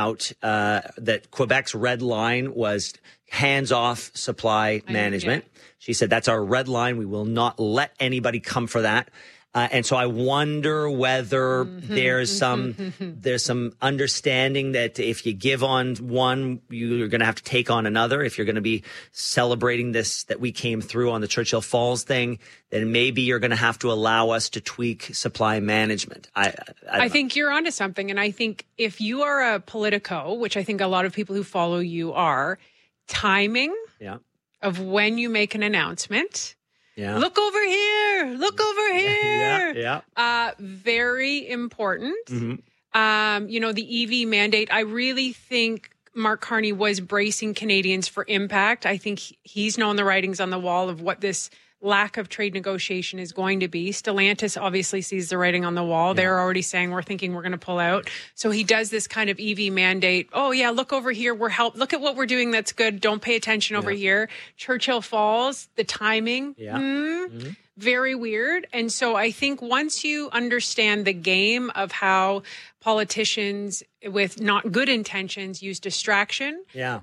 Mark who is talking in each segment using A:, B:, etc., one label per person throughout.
A: out that Quebec's red line was hands-off supply management. She said, that's our red line. We will not let anybody come for that. And so I wonder whether there's some understanding that if you give on one, you're going to have to take on another. If you're going to be celebrating this, that we came through on the Churchill Falls thing, then maybe you're going to have to allow us to tweak supply management. I
B: think you're onto something. And I think if you are a Politico, which I think a lot of people who follow you are, timing of when you make an announcement.
A: Yeah.
B: Look over here. Look over here.
A: Yeah.
B: Very important. The EV mandate, I really think Mark Carney was bracing Canadians for impact. I think he's known the writings on the wall of what this lack of trade negotiation is going to be. Stellantis obviously sees the writing on the wall. They're already saying we're thinking we're going to pull out. So he does this kind of EV mandate. Oh yeah, look over here. Look at what we're doing. That's good. Don't pay attention over here. Churchill Falls, the timing. Very weird. And so I think once you understand the game of how politicians with not good intentions use distraction,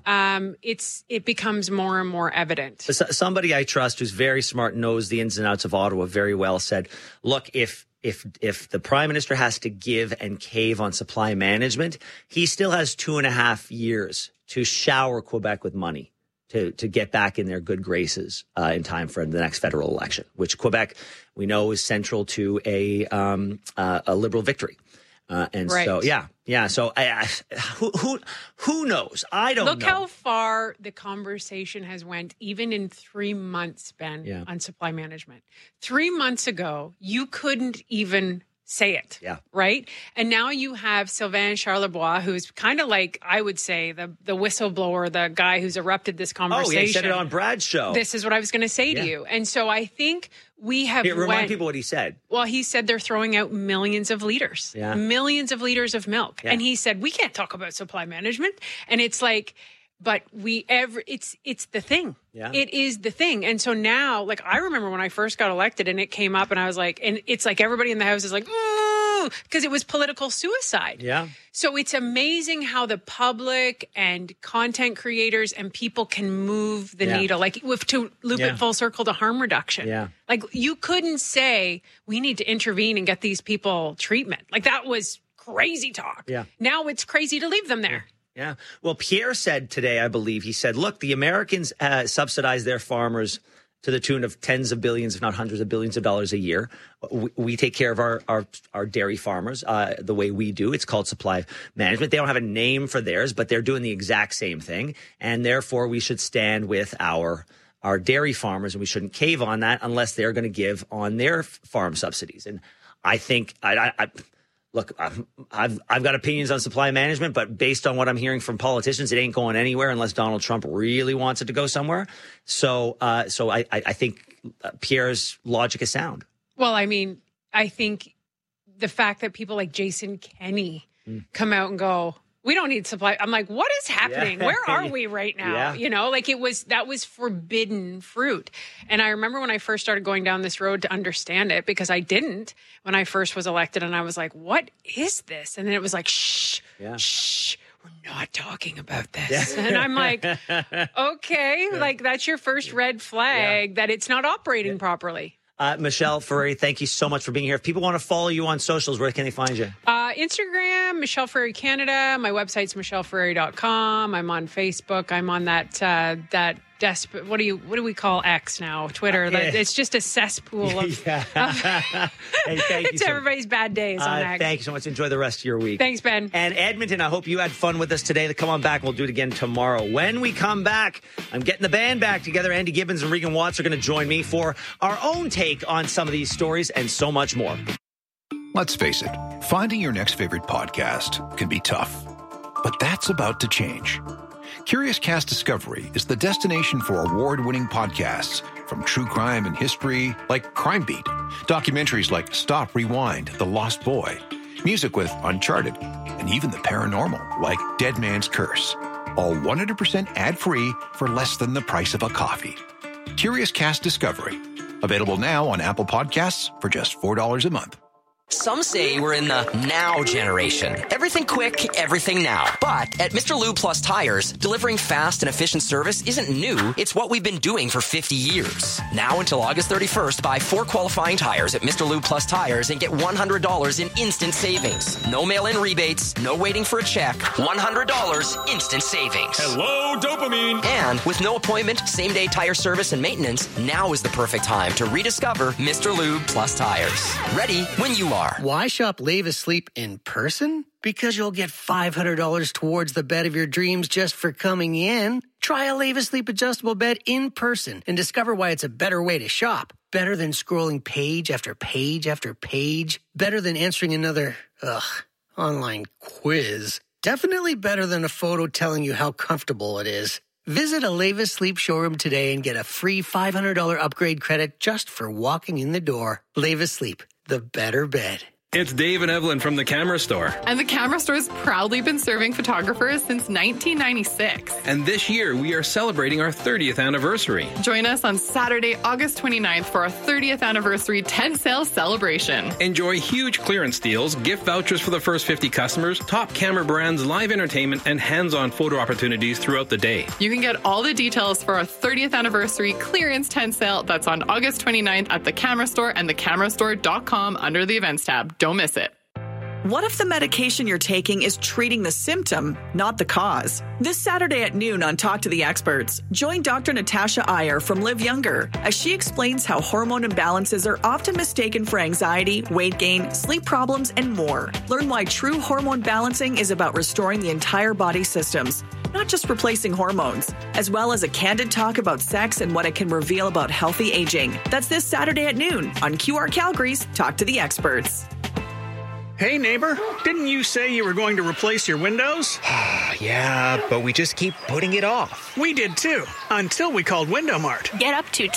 B: it becomes more and more evident.
A: Somebody I trust who's very smart, knows the ins and outs of Ottawa very well, said, look, if the Prime Minister has to give and cave on supply management, he still has 2.5 years to shower Quebec with money to get back in their good graces in time for the next federal election, which Quebec, we know, is central to a Liberal victory. So, So who knows? I don't know.
B: Look how far the conversation has went, even in 3 months, Ben, on supply management. 3 months ago, you couldn't even say it. Right? And now you have Sylvain Charlebois, who's kind of like, I would say, the whistleblower, the guy who's erupted this conversation.
A: Oh, he said it on Brad's show.
B: This is what I was going to say to you. And so I think we have...
A: Remind people what he said.
B: Well, he said they're throwing out millions of liters. Millions of liters of milk. And he said, we can't talk about supply management. And it's like... But it's the thing. It is the thing. And so now, like, I remember when I first got elected and it came up and I was like, and it's like everybody in the house is like, ooh, because it was political suicide. So it's amazing how the public and content creators and people can move the needle, like to loop it full circle to harm reduction. Like you couldn't say we need to intervene and get these people treatment. Like that was crazy talk. Now it's crazy to leave them there.
A: Well, Pierre said today, I believe, he said, look, the Americans subsidize their farmers to the tune of tens of billions, if not hundreds of billions of dollars a year. We take care of our dairy farmers the way we do. It's called supply management. They don't have a name for theirs, but they're doing the exact same thing. And therefore, we should stand with our dairy farmers, and we shouldn't cave on that unless they're going to give on their farm subsidies. And I think Look, I've got opinions on supply management, but based on what I'm hearing from politicians, it ain't going anywhere unless Donald Trump really wants it to go somewhere. So I think Pierre's logic is sound.
B: Well, I mean, I think the fact that people like Jason Kenney come out and go, we don't need supply. I'm like, what is happening? Where are we right now? You know, like that was forbidden fruit. And I remember when I first started going down this road to understand it, because I didn't when I first was elected, and I was like, what is this? And then it was like, shh, we're not talking about this. And I'm like, okay, like that's your first red flag that it's not operating properly.
A: Michelle Ferreri, thank you so much for being here. If people want to follow you on socials, where can they find you?
B: Instagram, Michelle Ferreri Canada. My website's michelleferreri.com. I'm on Facebook. I'm on that what do we call X now? Twitter. It's just a cesspool of
A: hey, thank
B: it's everybody's bad days on X.
A: Thank you so much. Enjoy the rest of your week.
B: Thanks, Ben.
A: And Edmonton, I hope you had fun with us today. Come on back. We'll do it again tomorrow. When we come back, I'm getting the band back together. Andy Gibbons and Regan Watts are going to join me for our own take on some of these stories and so much more.
C: Let's face it, finding your next favorite podcast can be tough. But that's about to change. Curious Cast Discovery is the destination for award-winning podcasts, from true crime and history like Crime Beat, documentaries like Stop, Rewind, The Lost Boy, music with Uncharted, and even the paranormal like Dead Man's Curse. All 100% ad-free for less than the price of a coffee. Curious Cast Discovery. Available now on Apple Podcasts for just $4 a month.
D: Some say we're in the now generation. Everything quick, everything now. But at Mr. Lube Plus Tires, delivering fast and efficient service isn't new. It's what we've been doing for 50 years. Now until August 31st, buy 4 qualifying tires at Mr. Lube Plus Tires and get $100 in instant savings. No mail-in rebates, no waiting for a check. $100 instant savings.
E: Hello, dopamine.
D: And with no appointment, same-day tire service and maintenance, now is the perfect time to rediscover Mr. Lube Plus Tires. Ready when you are.
F: Why shop Lave Asleep in person? Because you'll get $500 towards the bed of your dreams just for coming in. Try a Lave Asleep adjustable bed in person and discover why it's a better way to shop. Better than scrolling page after page after page. Better than answering another, online quiz. Definitely better than a photo telling you how comfortable it is. Visit a Lave Asleep showroom today and get a free $500 upgrade credit just for walking in the door. Lave Asleep, the better bed.
E: It's Dave and Evelyn from the Camera Store.
G: And the Camera Store has proudly been serving photographers since 1996.
E: And this year, we are celebrating our 30th anniversary.
G: Join us on Saturday, August 29th for our 30th anniversary tent sale celebration.
E: Enjoy huge clearance deals, gift vouchers for the first 50 customers, top camera brands, live entertainment, and hands-on photo opportunities throughout the day.
G: You can get all the details for our 30th anniversary clearance tent sale that's on August 29th at the Camera Store and thecamerastore.com under the events tab. Don't miss it.
H: What if the medication you're taking is treating the symptom, not the cause? This Saturday at noon on Talk to the Experts, join Dr. Natasha Iyer from Live Younger as she explains how hormone imbalances are often mistaken for anxiety, weight gain, sleep problems, and more. Learn why true hormone balancing is about restoring the entire body systems, not just replacing hormones, as well as a candid talk about sex and what it can reveal about healthy aging. That's this Saturday at noon on QR Calgary's Talk to the Experts.
I: Hey, neighbor, didn't you say you were going to replace your windows?
J: Yeah, but we just keep putting it off.
I: We did too, until we called Window Mart.
K: Get up to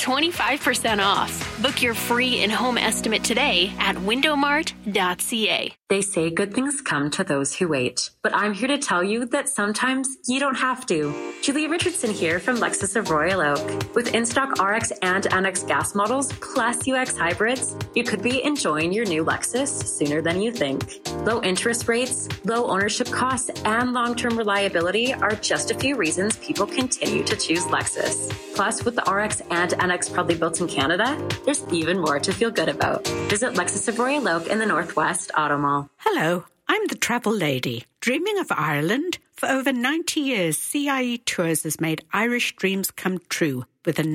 K: 25% off. Book your free in-home estimate today at windowmart.ca.
L: They say good things come to those who wait, but I'm here to tell you that sometimes you don't have to. Julia Richardson here from Lexus of Royal Oak. With in-stock RX and NX gas models plus UX hybrids, you could be enjoying your new Lexus sooner than you think. Low interest rates, low ownership costs, and long-term reliability are just a few reasons people continue to choose Lexus. Plus, with the RX and NX proudly built in Canada, there's even more to feel good about. Visit Lexus of Royal Oak in the Northwest Auto Mall.
M: Hello, I'm the Travel Lady. Dreaming of Ireland? For over 90 years, CIE Tours has made Irish dreams come true with a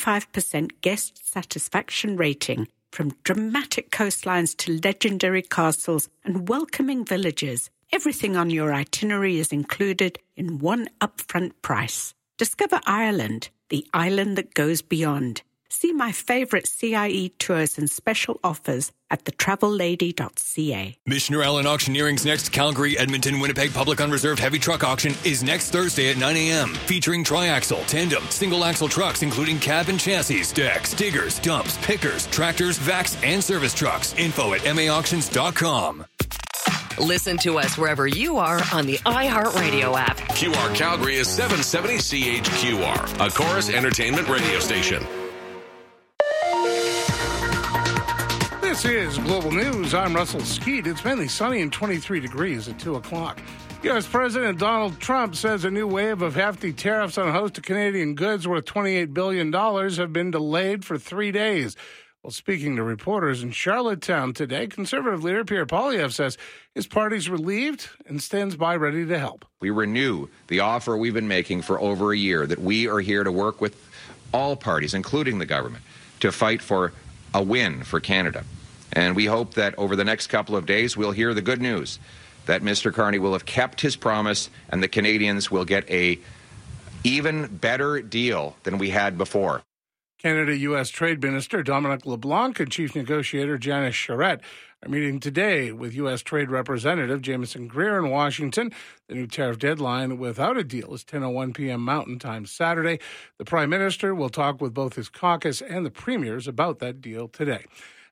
M: 95% guest satisfaction rating. From dramatic coastlines to legendary castles and welcoming villages, everything on your itinerary is included in one upfront price. Discover Ireland, the island that goes beyond. See my favourite CIE tours and special offers at thetravellady.ca.
N: Missioner Allen Auctioneering's next Calgary, Edmonton, Winnipeg Public Unreserved Heavy Truck Auction is next Thursday at 9 a.m. featuring triaxle, tandem, single-axle trucks including cab and chassis, decks, diggers, dumps, pickers, tractors, vacs, and service trucks. Info at maauctions.com.
O: Listen to us wherever you are on the iHeartRadio app.
P: QR Calgary is 770 CHQR, a Chorus Entertainment radio station.
Q: This is Global News. I'm Russell Skeet. It's mainly sunny and 23 degrees at 2 o'clock. U.S. President Donald Trump says a new wave of hefty tariffs on a host of Canadian goods worth $28 billion have been delayed for 3 days. Well, speaking to reporters in Charlottetown today, Conservative leader Pierre Poilievre says his party's relieved and stands by ready to help.
R: We renew the offer we've been making for over a year that we are here to work with all parties, including the government, to fight for a win for Canada. And we hope that over the next couple of days, we'll hear the good news that Mr. Carney will have kept his promise and the Canadians will get a even better deal than we had before.
Q: Canada-U.S. Trade Minister Dominic LeBlanc and Chief Negotiator Janice Charette are meeting today with U.S. Trade Representative Jameson Greer in Washington. The new tariff deadline without a deal is 10:01 p.m. Mountain Time Saturday. The Prime Minister will talk with both his caucus and the premiers about that deal today.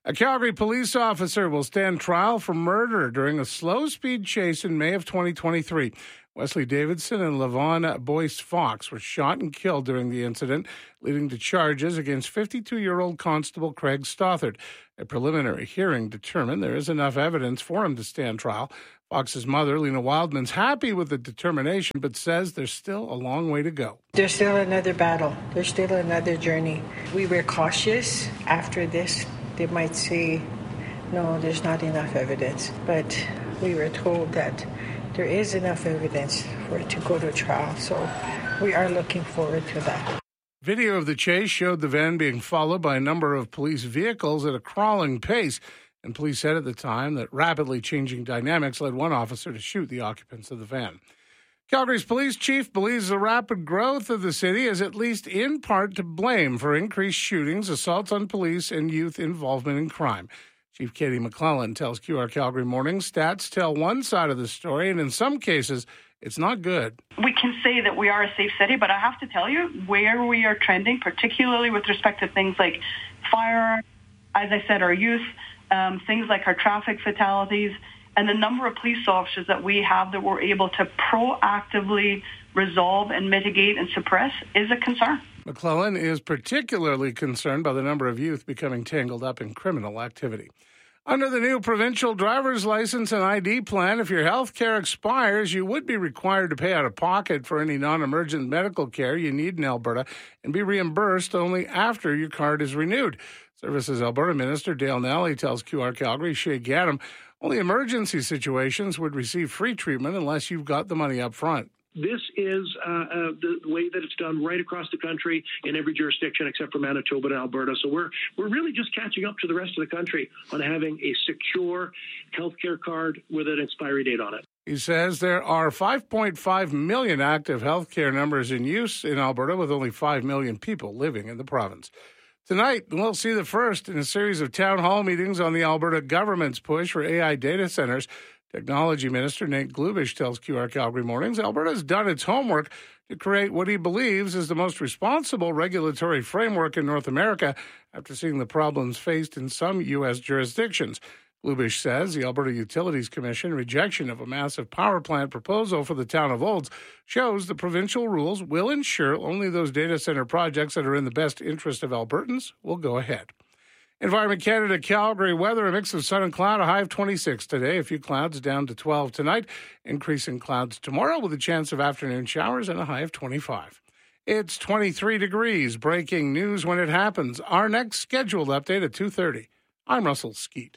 Q: A Calgary police officer will stand trial for murder during a slow-speed chase in May of 2023. Wesley Davidson and Lavon Boyce Fox were shot and killed during the incident, leading to charges against 52-year-old Constable Craig Stothard. A preliminary hearing determined there is enough evidence for him to stand trial. Fox's mother, Lena Wildman's happy with the determination, but says there's still a long way to go.
S: There's still another battle. There's still another journey. We were cautious after this. They might say, no, there's not enough evidence. But we were told that there is enough evidence for it to go to trial. So we are looking forward to that.
Q: Video of the chase showed the van being followed by a number of police vehicles at a crawling pace. And police said at the time that rapidly changing dynamics led one officer to shoot the occupants of the van. Calgary's police chief believes the rapid growth of the city is at least in part to blame for increased shootings, assaults on police, and youth involvement in crime. Chief Katie McClellan tells QR Calgary Morning stats tell one side of the story, and in some cases, it's not good.
T: We can say that we are a safe city, but I have to tell you where we are trending, particularly with respect to things like firearms, as I said, our youth, things like our traffic fatalities, and the number of police officers that we have that we're able to proactively resolve and mitigate and suppress is a concern.
Q: McClellan is particularly concerned by the number of youth becoming tangled up in criminal activity. Under the new provincial driver's license and ID plan, if your health care expires, you would be required to pay out of pocket for any non-emergent medical care you need in Alberta and be reimbursed only after your card is renewed. Services Alberta Minister Dale Nally tells QR Calgary Shea Gaddam only emergency situations would receive free treatment unless you've got the money up front.
U: This is the way that it's done right across the country in every jurisdiction except for Manitoba and Alberta. So we're really just catching up to the rest of the country on having a secure healthcare card with an expiry date on it.
Q: He says there are 5.5 million active healthcare numbers in use in Alberta, with only 5 million people living in the province. Tonight, we'll see the first in a series of town hall meetings on the Alberta government's push for AI data centers. Technology Minister Nate Glubish tells QR Calgary Mornings Alberta has done its homework to create what he believes is the most responsible regulatory framework in North America after seeing the problems faced in some U.S. jurisdictions. Glubish says the Alberta Utilities Commission rejection of a massive power plant proposal for the town of Olds shows the provincial rules will ensure only those data center projects that are in the best interest of Albertans will go ahead. Environment Canada, Calgary weather, a mix of sun and cloud, a high of 26 today, a few clouds down to 12 tonight, increasing clouds tomorrow with a chance of afternoon showers and a high of 25. It's 23 degrees, breaking news when it happens. Our next scheduled update at 2:30. I'm Russell Skeet.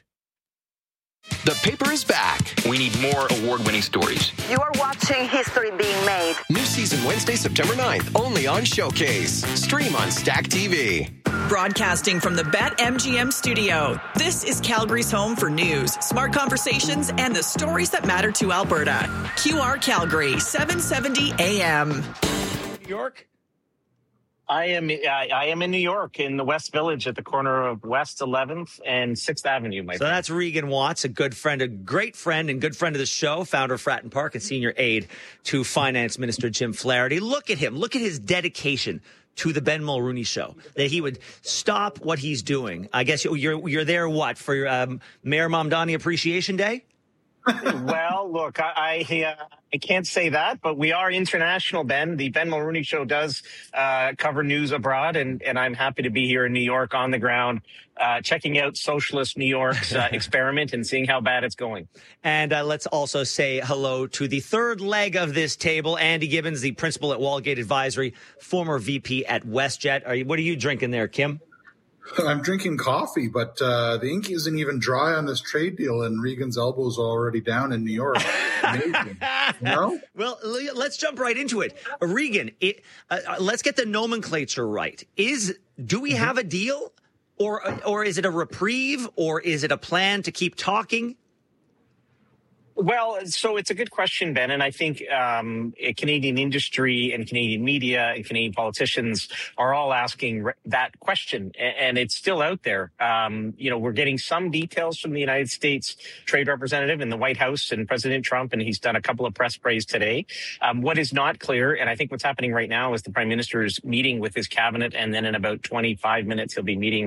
V: The paper is back. We need more award-winning stories.
W: You are watching history being made.
V: New season Wednesday, September 9th, only on Showcase. Stream on Stack TV.
H: Broadcasting from the BetMGM studio, this is Calgary's home for news, smart conversations, and the stories that matter to Alberta. QR Calgary, 770 AM.
A: New York?
X: I am in New York, in the West Village at the corner of West 11th and 6th Avenue, my friend.
A: That's Regan Watts, a good friend, a great friend and good friend of the show, founder of Fratton Park and senior aide to Finance Minister Jim Flaherty. Look at him. Look at his dedication to the Ben Mulrooney Show, that he would stop what he's doing. I guess you're there, what, for your Mayor Mamdani Appreciation Day?
X: Well, look, I can't say that, but we are international, Ben. The Ben Mulrooney Show does cover news abroad, and I'm happy to be here in New York on the ground, checking out socialist New York's experiment and seeing how bad it's going.
A: And let's also say hello to the third leg of this table, Andy Gibbons, the principal at Wallgate Advisory, former VP at WestJet. What are you drinking there, Kim?
Y: I'm drinking coffee, but the ink isn't even dry on this trade deal, and Regan's elbows are already down in New York. Amazing. No?
A: Well, let's jump right into it. Regan, let's get the nomenclature right. Do we have a deal, or is it a reprieve, or is it a plan to keep talking?
X: Well, so it's a good question, Ben, and I think Canadian industry and Canadian media and Canadian politicians are all asking that question, and it's still out there. We're getting some details from the United States Trade Representative in the White House and President Trump, and he's done a couple of press sprays today. What is not clear, and I think what's happening right now is the Prime Minister is meeting with his cabinet, and then in about 25 minutes he'll be meeting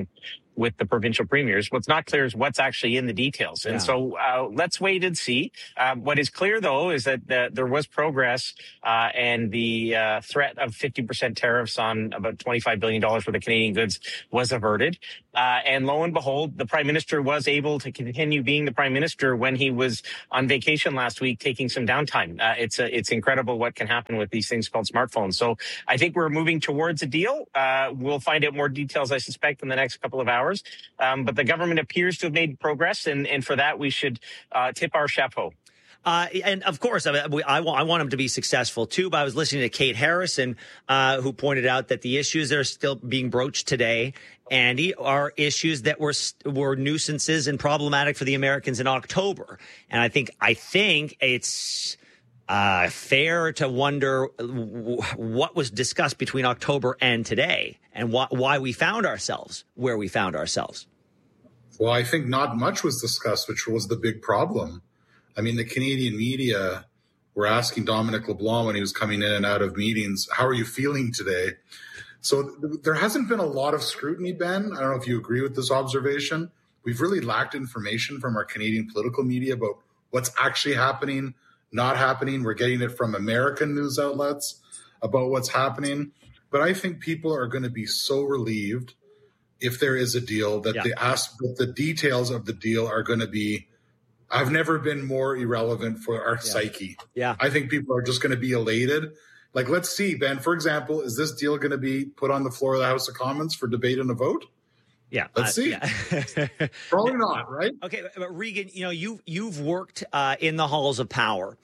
X: with the provincial premiers. What's not clear is what's actually in the details. And so let's wait and see. What is clear, though, is that there was progress and the threat of 50% tariffs on about $25 billion worth of Canadian goods was averted. And lo and behold, the Prime Minister was able to continue being the Prime Minister when he was on vacation last week, taking some downtime. It's incredible what can happen with these things called smartphones. So I think we're moving towards a deal. We'll find out more details, I suspect, in the next couple of hours. But the government appears to have made progress, and for that we should tip our chapeau.
A: And of course, I want him to be successful too. But I was listening to Kate Harrison, who pointed out that the issues that are still being broached today, Andy, are issues that were nuisances and problematic for the Americans in October. And I think it's fair to wonder what was discussed between October and today, and why we found ourselves where we found ourselves.
Y: Well, I think not much was discussed, which was the big problem. I mean, the Canadian media were asking Dominic LeBlanc when he was coming in and out of meetings, how are you feeling today? So there hasn't been a lot of scrutiny, Ben. I don't know if you agree with this observation. We've really lacked information from our Canadian political media about what's actually happening, not happening. We're getting it from American news outlets about what's happening. But I think people are going to be so relieved if there is a deal that the details of the deal are going to be, I've never been more irrelevant for our psyche.
A: Yeah.
Y: I think people are just going to be elated. Like, let's see, Ben, for example, is this deal going to be put on the floor of the House of Commons for debate and a vote?
A: Yeah.
Y: Let's see. Probably not, right?
A: Okay, but Regan, you've worked in the halls of power.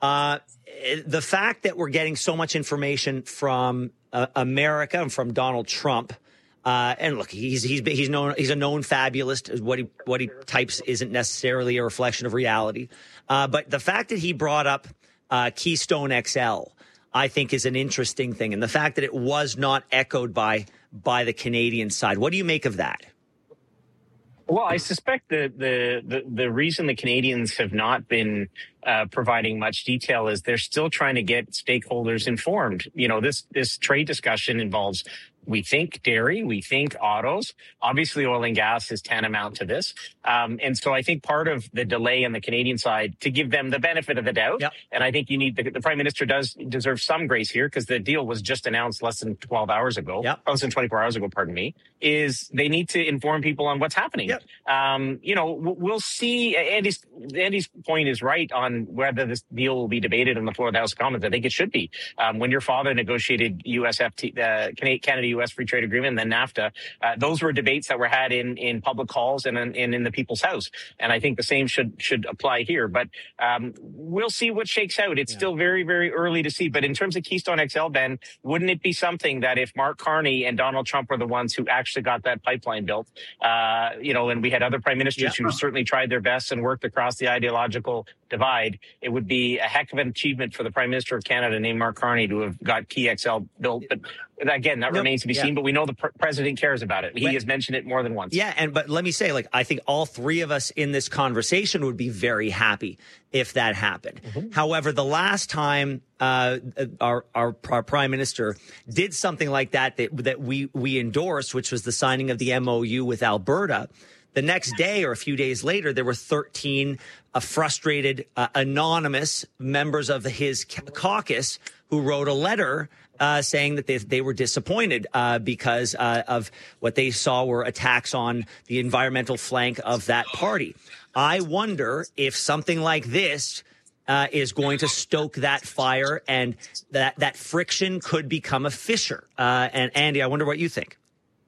A: The fact that we're getting so much information from America and from Donald Trump, and look, he's a known fabulist. What he types isn't necessarily a reflection of reality. But the fact that he brought up Keystone XL, I think, is an interesting thing, and the fact that it was not echoed by the Canadian side. What do you make of that?
X: Well, I suspect that the reason the Canadians have not been providing much detail is they're still trying to get stakeholders informed. This trade discussion involves, we think, dairy, we think autos. Obviously, oil and gas is tantamount to this. And so I think part of the delay on the Canadian side, to give them the benefit of the doubt, and I think you need the Prime Minister does deserve some grace here, because the deal was just announced less than 24 hours ago, pardon me, is they need to inform people on what's happening. We'll see. Andy's point is right on whether this deal will be debated on the floor of the House of Commons. I think it should be. When your father negotiated Canada-U.S. Free Trade Agreement and then NAFTA, those were debates that were had in public halls and in the People's House. And I think the same should apply here. But we'll see what shakes out. It's still very, very early to see. But in terms of Keystone XL, Ben, wouldn't it be something that if Mark Carney and Donald Trump were the ones who actually got that pipeline built, and we had other prime ministers who certainly tried their best and worked across the ideological divide, it would be a heck of an achievement for the Prime Minister of Canada named Mark Carney to have got KeyXL built. But again, that remains to be seen, but we know the president cares about it. He has mentioned it more than once.
A: Yeah, but let me say, I think all three of us in this conversation would be very happy if that happened. Mm-hmm. However, the last time our Prime Minister did something like that we endorsed, which was the signing of the MOU with Alberta, the next day or a few days later, there were 13 frustrated, anonymous members of his caucus who wrote a letter saying that they were disappointed because of what they saw were attacks on the environmental flank of that party. I wonder if something like this is going to stoke that fire, and that friction could become a fissure. And Andy, I wonder what you think.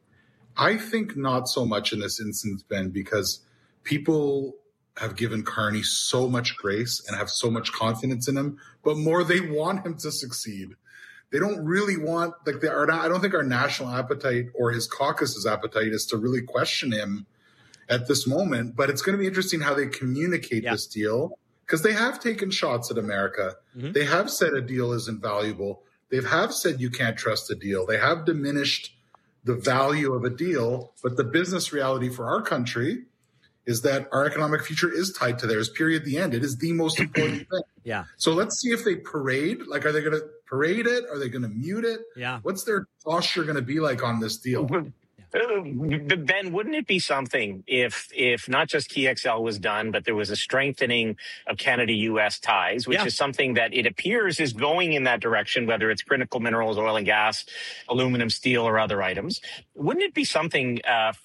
Y: I think not so much in this instance, Ben, because people have given Carney so much grace and have so much confidence in him, but more they want him to succeed. They don't really want, I don't think our national appetite or his caucus's appetite is to really question him at this moment, but it's going to be interesting how they communicate this deal, because they have taken shots at America. Mm-hmm. They have said a deal isn't valuable. They have said you can't trust a deal. They have diminished the value of a deal, but the business reality for our country is that our economic future is tied to theirs, period, the end. It is the most important thing.
A: Yeah.
Y: So let's see if they parade. Are they going to parade it? Are they going to mute it?
A: Yeah.
Y: What's their posture going to be like on this deal?
X: Ben, wouldn't it be something if not just KeyXL was done, but there was a strengthening of Canada-U.S. ties, which is something that it appears is going in that direction, whether it's critical minerals, oil and gas, aluminum, steel, or other items. Wouldn't it be something,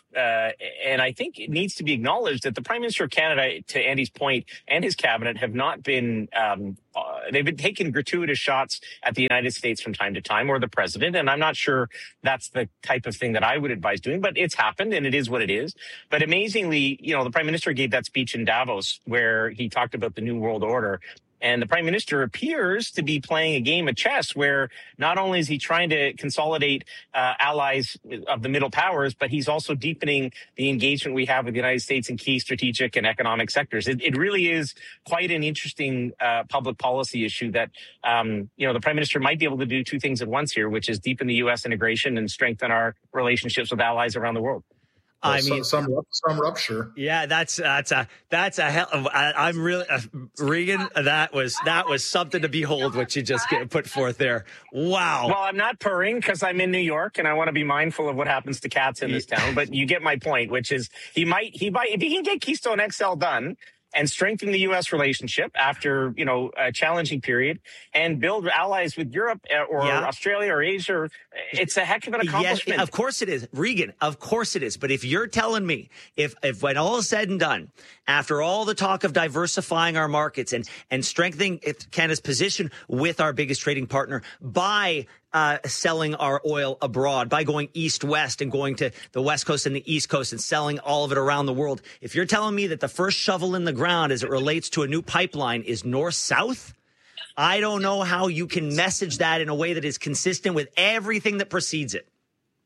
X: and I think it needs to be acknowledged that the Prime Minister of Canada, to Andy's point, and his cabinet have not been they've been taking gratuitous shots at the United States from time to time, or the president. And I'm not sure that's the type of thing that I would advise doing, but it's happened and it is what it is. But amazingly, the Prime Minister gave that speech in Davos where he talked about the New World Order. And the Prime Minister appears to be playing a game of chess where not only is he trying to consolidate allies of the middle powers, but he's also deepening the engagement we have with the United States in key strategic and economic sectors. It really is quite an interesting public policy issue that, the Prime Minister might be able to do two things at once here, which is deepen the U.S. integration and strengthen our relationships with allies around the world.
Y: I mean, some rupture.
A: Yeah, that's a hell. I'm really Regan. That was something to behold. What you just put forth there. Wow.
X: Well, I'm not purring because I'm in New York and I want to be mindful of what happens to cats in this town. But you get my point, which is he might if he can get Keystone XL done and strengthen the U.S. relationship after, a challenging period and build allies with Europe or Australia or Asia. It's a heck of an accomplishment.
A: Yes, of course it is. Regan, of course it is. But if you're telling me, if when all is said and done, after all the talk of diversifying our markets and strengthening Canada's position with our biggest trading partner by selling our oil abroad, by going east-west and going to the West Coast and the East Coast and selling all of it around the world. If you're telling me that the first shovel in the ground as it relates to a new pipeline is north-south, I don't know how you can message that in a way that is consistent with everything that precedes it.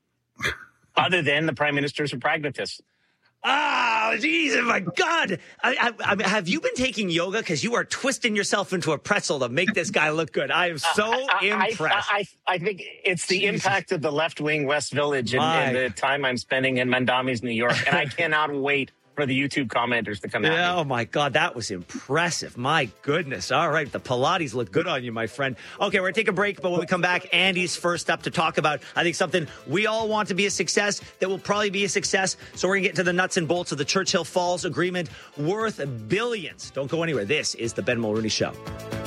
X: Other than the Prime Minister's a pragmatist.
A: Oh, Jesus, my God. I have you been taking yoga? Because you are twisting yourself into a pretzel to make this guy look good. I am so impressed.
X: I think it's the impact of the left-wing West Village and the time I'm spending in Mandamis, New York. And I cannot wait for the YouTube commenters to come at me.
A: Oh, my God. That was impressive. My goodness. All right. The Pilates look good on you, my friend. Okay, we're going to take a break. But when we come back, Andy's first up to talk about, I think, something we all want to be a success that will probably be a success. So we're going to get to the nuts and bolts of the Churchill Falls Agreement worth billions. Don't go anywhere. This is the Ben Mulrooney Show.